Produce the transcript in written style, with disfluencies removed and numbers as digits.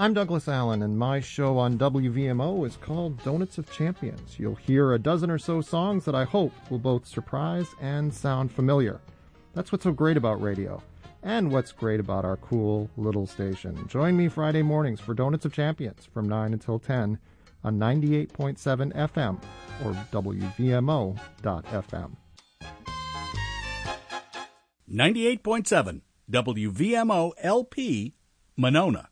I'm Douglas Allen, and my show on WVMO is called Donuts of Champions. You'll hear a dozen or so songs that I hope will both surprise and sound familiar. That's what's so great about radio, and what's great about our cool little station. Join me Friday mornings for Donuts of Champions from 9 until 10 on 98.7 FM or WVMO.FM. 98.7 WVMO LP, Monona.